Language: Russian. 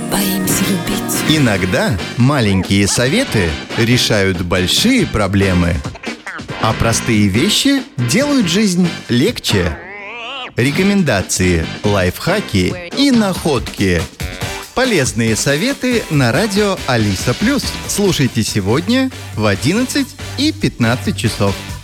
боимся любить. Иногда маленькие советы решают большие проблемы, а простые вещи делают жизнь легче. Рекомендации, лайфхаки и находки. Полезные советы на радио Алиса+. Слушайте сегодня в 11 и 15 часов.